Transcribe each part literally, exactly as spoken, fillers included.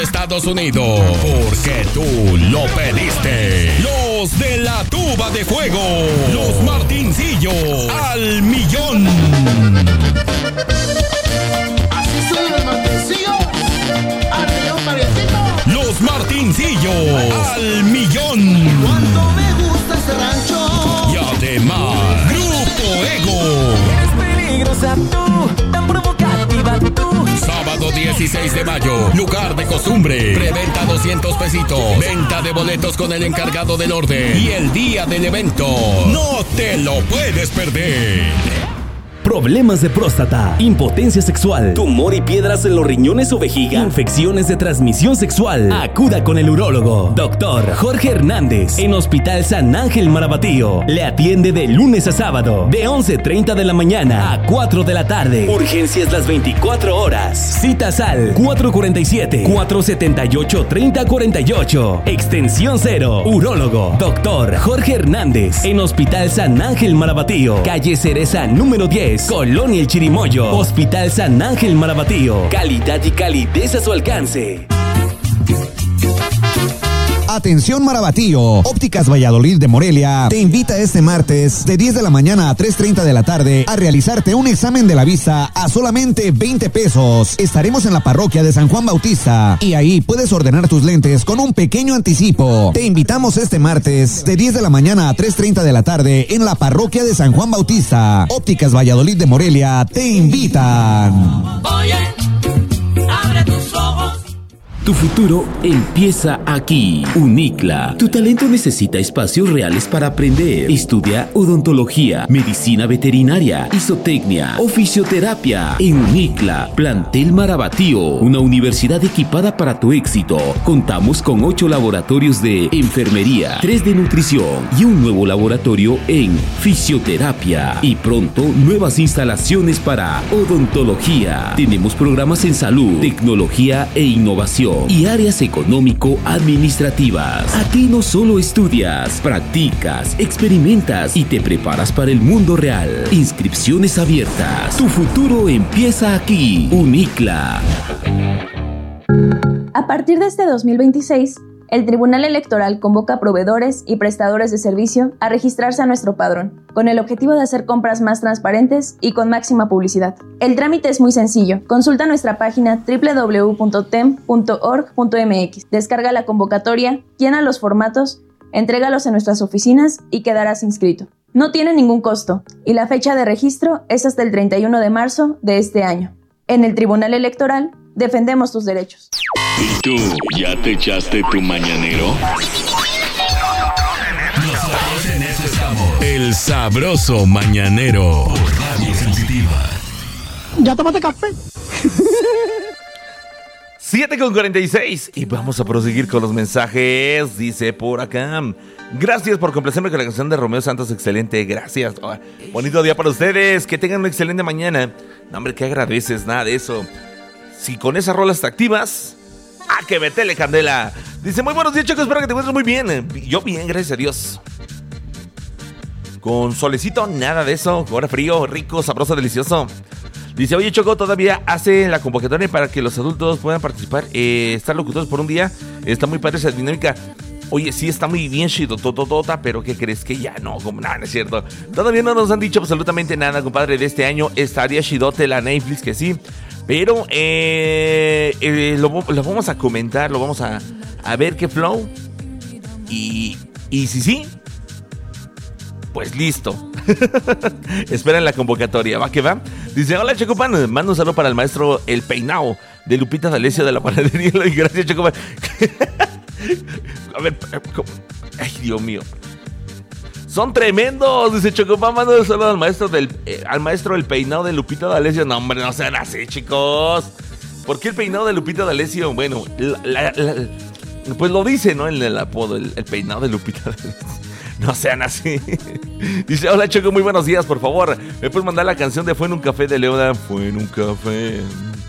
Estados Unidos, porque tú lo pediste. Los de la tuba de fuego, los Martincillos, al millón. Así son los Martincillos, al millón, parientito. Los Martincillos, al millón. Cuánto me gusta este rancho. Y además, Grupo Ego. Eres peligrosa tú, tan provocativa tú. Sábado dieciséis de mayo, lugar de costumbre. Preventa doscientos pesitos. Venta de boletos con el encargado del orden. Y el día del evento, no te lo puedes perder. Problemas de próstata, impotencia sexual, tumor y piedras en los riñones o vejiga, infecciones de transmisión sexual. Acuda con el urólogo, doctor Jorge Hernández, en Hospital San Ángel Marabatío. Le atiende de lunes a sábado, de once treinta de la mañana a cuatro de la tarde. Urgencias las veinticuatro horas. Citas al cuatro cuatro siete, cuatro siete ocho, tres cero cuatro ocho. Extensión cero. Urólogo, doctor Jorge Hernández, en Hospital San Ángel Marabatío. Calle Cereza número diez. Colonia El Chirimoyo. Hospital San Ángel Marabatío. Calidad y calidez a su alcance. Atención Marabatío, Ópticas Valladolid de Morelia te invita este martes de diez de la mañana a tres treinta de la tarde a realizarte un examen de la vista a solamente veinte pesos. Estaremos en la parroquia de San Juan Bautista y ahí puedes ordenar tus lentes con un pequeño anticipo. Te invitamos este martes de diez de la mañana a tres treinta de la tarde en la parroquia de San Juan Bautista. Ópticas Valladolid de Morelia te invitan. Oye, abre tus ojos. Tu futuro empieza aquí. Unicla. Tu talento necesita espacios reales para aprender. Estudia odontología, medicina veterinaria, isotecnia o fisioterapia. En Unicla, Plantel Marabatío, una universidad equipada para tu éxito. Contamos con ocho laboratorios de enfermería, tres de nutrición y un nuevo laboratorio en fisioterapia. Y pronto, nuevas instalaciones para odontología. Tenemos programas en salud, tecnología e innovación. Y áreas económico-administrativas. Aquí no solo estudias, practicas, experimentas y te preparas para el mundo real. Inscripciones abiertas. Tu futuro empieza aquí. Unicla. A partir de este dos mil veintiséis, el Tribunal Electoral convoca a proveedores y prestadores de servicio a registrarse a nuestro padrón, con el objetivo de hacer compras más transparentes y con máxima publicidad. El trámite es muy sencillo. Consulta nuestra página doble u doble u doble u punto tem punto org punto eme equis. Descarga la convocatoria, llena los formatos, entrégalos en nuestras oficinas y quedarás inscrito. No tiene ningún costo y la fecha de registro es hasta el treinta y uno de marzo de este año. En el Tribunal Electoral defendemos tus derechos. ¿Y tú ya te echaste tu mañanero? Nosotros en eso estamos. El sabroso mañanero. Por Radio Sensitiva. ¿Ya tomaste café? siete con cuarenta y seis y vamos a proseguir con los mensajes. Dice por acá: gracias por complacerme con la canción de Romeo Santos. Excelente, gracias. Oh, bonito día para ustedes. Que tengan una excelente mañana. No, hombre, ¿qué agradeces? Nada de eso. Si con esas rolas te activas, ¡ah, que metele candela! Dice: muy buenos días, chicos, espero que te encuentres muy bien. Yo bien, gracias a Dios. Con solecito, nada de eso. Ahora frío, rico, sabroso, delicioso. Dice: oye, Choco, todavía hace la convocatoria para que los adultos puedan participar. Eh, estar locutores por un día. Está muy padre esa dinámica. Oye, sí, está muy bien, chido, tototota, pero ¿qué crees? Que ya no, como nada, no es cierto. Todavía no nos han dicho absolutamente nada, compadre, de este año. Estaría chidote la Netflix, que sí. Pero eh, eh, lo, lo vamos a comentar, lo vamos a, a ver qué flow. Y, y si sí, pues listo. Esperen la convocatoria, va que va. Dice: hola, Chocopan, mando un saludo para el maestro El Peinao de Lupita D'Alessio de la panadería. Gracias, Chocopan. A ver, ay, Dios mío. Son tremendos, dice Chocopan. Mando un saludo al maestro del eh, al maestro El Peinado de Lupita D'Alessio. No, hombre, no sean así, chicos. ¿Por qué el peinado de Lupita D'Alessio? Bueno, la, la, la, pues lo dice, ¿no? En el apodo, el, el peinado de Lupita D'Alessio. No sean así. Dice: hola, Choco, muy buenos días, por favor. ¿Me puedes mandar la canción de Fue en un café de Leona? Fue en un café.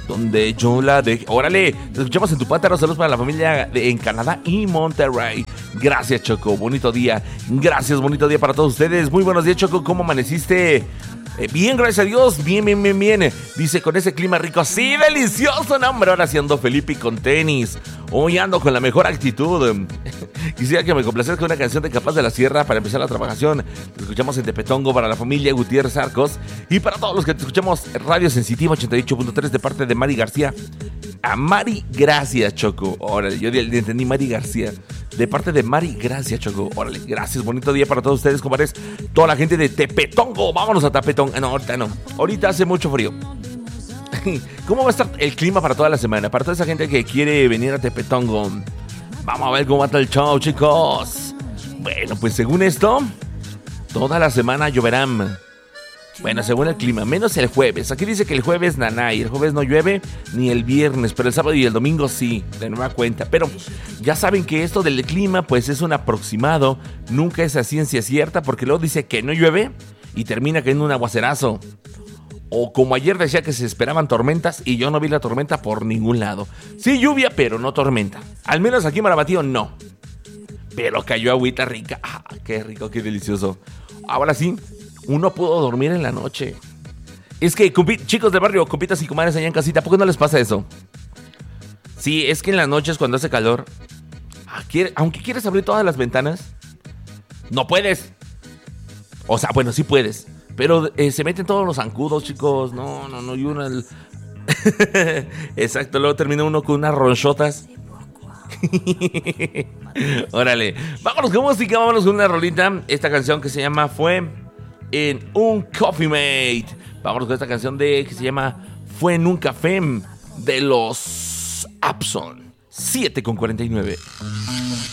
donde yo la dejé. Órale, te escuchamos en tu pátaro. Saludos para la familia de, en Canadá y Monterrey. Gracias, Choco, bonito día. Gracias, bonito día para todos ustedes. Muy buenos días, Choco, ¿cómo amaneciste? Eh, bien, gracias a Dios, bien, bien, bien, bien. Dice, con ese clima rico, sí, delicioso, no, hombre. Ahora sí ando Felipe y con tenis. Hoy ando con la mejor actitud. Quisiera que me complacieras con una canción de Capaz de la Sierra para empezar la trabajación. Te escuchamos en Tepetongo para la familia Gutiérrez Arcos. Y para todos los que te escuchamos, Radio Sensitiva ochenta y ocho punto tres de parte de Mari García. A Mari Gracias, Choco. Órale, yo le entendí Mari García. De parte de Mari Gracias, Choco. Órale, gracias, bonito día para todos ustedes, compadres. Toda la gente de Tepetongo, vámonos a Tepetongo. No, ahorita no, ahorita hace mucho frío. ¿Cómo va a estar el clima para toda la semana? Para toda esa gente que quiere venir a Tepetongo. Vamos a ver cómo va a estar el show, chicos. Bueno, pues según esto, toda la semana lloverán. Bueno, según el clima, menos el jueves. Aquí dice que el jueves nanay, el jueves no llueve, ni el viernes, pero el sábado y el domingo sí, de nueva cuenta. Pero ya saben que esto del clima pues es un aproximado, nunca es a ciencia cierta, porque luego dice que no llueve y termina cayendo un aguacerazo. O como ayer decía que se esperaban tormentas y yo no vi la tormenta por ningún lado. Sí lluvia, pero no tormenta. Al menos aquí en Marabatío no. Pero cayó agüita rica. Ah, qué rico, qué delicioso. Ahora sí, uno pudo dormir en la noche. Es que, compi- chicos del barrio, compitas y comadres allá en casita, ¿por qué no les pasa eso? Sí, es que en las noches cuando hace calor, aunque quieres abrir todas las ventanas, no puedes. O sea, bueno, sí puedes, pero eh, se meten todos los zancudos, chicos. No, no, no, y uno... El... Exacto, luego termina uno con unas ronchotas. Órale, vámonos con música, vámonos con una rolita. Esta canción que se llama Fue en un Coffee Mate. Vámonos con esta canción de que se llama Fue en un café de los Abson. siete con cuarenta y nueve.